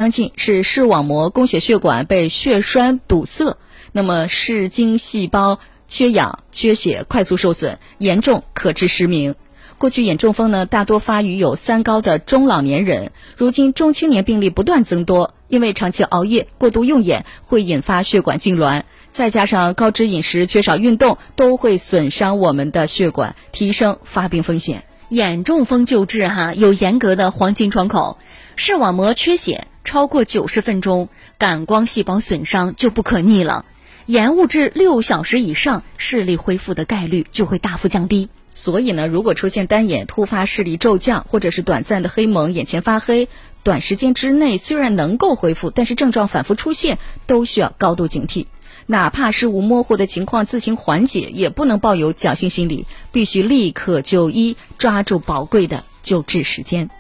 将近，是视网膜供血血管被血栓堵塞，那么视精细胞缺氧、缺血，快速受损，严重可致失明。过去眼中风呢，大多发于有三高的中老年人，如今中青年病例不断增多，因为长期熬夜、过度用眼会引发血管痉挛，再加上高脂饮食、缺少运动，都会损伤我们的血管，提升发病风险。 眼中风救治有严格的黄金窗口，视网膜缺血超过90分钟，感光细胞损伤就不可逆了，延误至6小时以上，视力恢复的概率就会大幅降低。 所以呢，如果出现单眼突发视力骤降，或者是短暂的黑蒙、眼前发黑，短时间之内虽然能够恢复，但是症状反复出现，都需要高度警惕。哪怕视物模糊的情况自行缓解，也不能抱有侥幸心理，必须立刻就医，抓住宝贵的救治时间。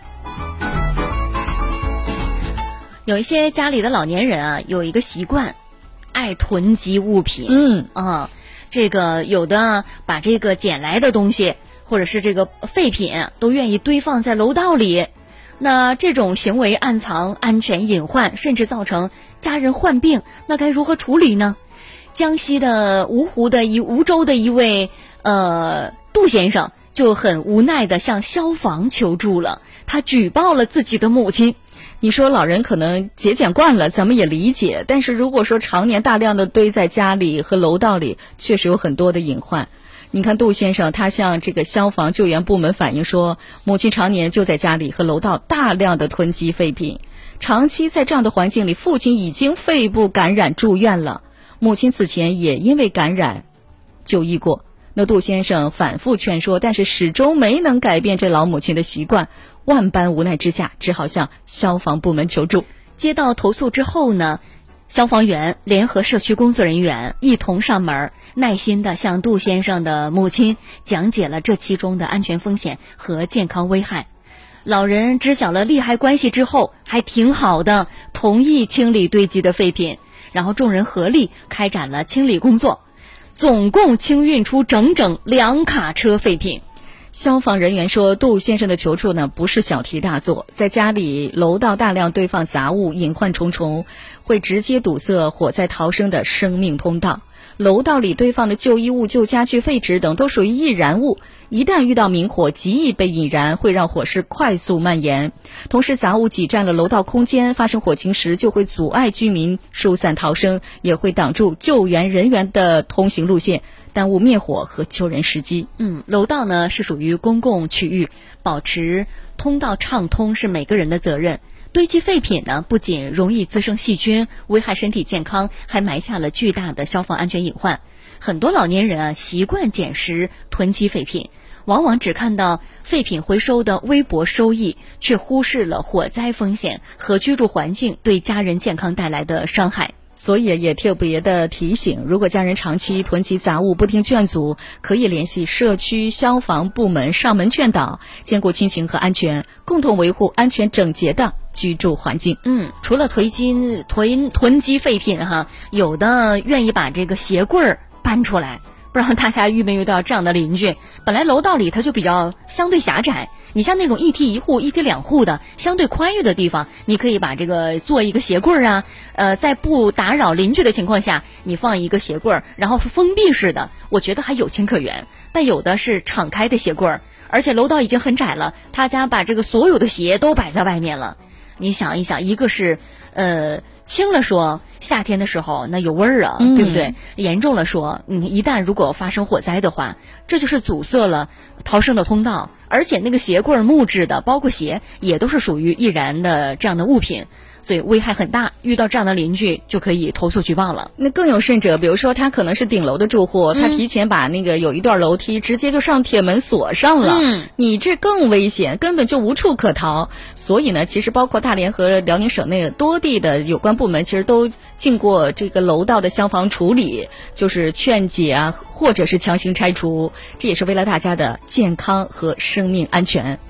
有一些家里的老年人有一个习惯，爱囤积物品。这个有的把这个捡来的东西或者是这个废品都愿意堆放在楼道里，那这种行为暗藏安全隐患，甚至造成家人患病，那该如何处理呢？江西的梧州的一位杜先生就很无奈地向消防求助了，他举报了自己的母亲。 你说老人可能节俭惯了，咱们也理解，但是如果说常年大量的堆在家里和楼道里，确实有很多的隐患。你看杜先生他向这个消防救援部门反映说，母亲常年就在家里和楼道大量的囤积废品，长期在这样的环境里，父亲已经肺部感染住院了，母亲此前也因为感染就医过。那杜先生反复劝说，但是始终没能改变这老母亲的习惯，万般无奈之下，只好向消防部门求助。 接到投诉之后呢，消防员联合社区工作人员一同上门，耐心地向杜先生的母亲讲解了这其中的安全风险和健康危害。老人知晓了利害关系之后，还挺好的，同意清理堆积的废品，然后众人合力开展了清理工作，总共清运出整整2卡车废品。 消防人员说，杜先生的求助呢不是小题大做，在家里楼道大量堆放杂物，隐患重重，会直接堵塞火灾逃生的生命通道。楼道里堆放的旧衣物、旧家具、废纸等都属于易燃物，一旦遇到明火，极易被引燃，会让火势快速蔓延。同时杂物挤占了楼道空间，发生火情时就会阻碍居民疏散逃生，也会挡住救援人员的通行路线，耽误灭火和救人时机。 楼道呢是属于公共区域，保持通道畅通是每个人的责任。堆积废品呢，不仅容易滋生细菌，危害身体健康，还埋下了巨大的消防安全隐患。很多老年人习惯捡拾囤积废品，往往只看到废品回收的微薄收益，却忽视了火灾风险和居住环境对家人健康带来的伤害。 所以也特别的提醒，如果家人长期囤积杂物不听劝阻，可以联系社区消防部门上门劝导，兼顾亲情和安全，共同维护安全整洁的居住环境。 除了囤积废品有的愿意把这个鞋柜搬出来。不知道大家遇没遇到这样的邻居，本来楼道里它就比较相对狭窄，你像那种一梯一户、一梯两户的相对宽裕的地方，你可以把这个做一个鞋柜在不打扰邻居的情况下，你放一个鞋柜，然后是封闭式的，我觉得还有情可原。但有的是敞开的鞋柜，而且楼道已经很窄了，他家把这个所有的鞋都摆在外面了。你想一想，一个是轻了说夏天的时候那有味儿对不对？严重了说一旦如果发生火灾的话，这就是阻塞了逃生的通道，而且那个鞋柜木质的，包括鞋也都是属于易燃的这样的物品，所以危害很大。遇到这样的邻居就可以投诉举报了。 那更有甚者，比如说他可能是顶楼的住户，他提前把那个有一段楼梯直接就上铁门锁上了，你这更危险，根本就无处可逃。所以呢，其实包括大连和辽宁省内多地的有关部门其实都经过这个楼道的消防处理，就是劝解或者是强行拆除，这也是为了大家的健康和生命安全。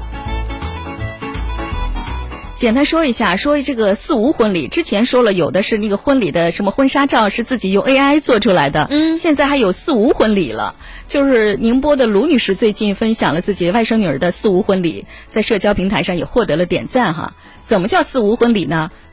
简单说一下，说这个四无婚礼，之前说了有的是那个婚礼的什么婚纱照是自己用 AI 做出来的，现在还有四无婚礼了。就是宁波的卢女士最近分享了自己外甥女儿的四无婚礼，在社交平台上也获得了点赞怎么叫四无婚礼呢？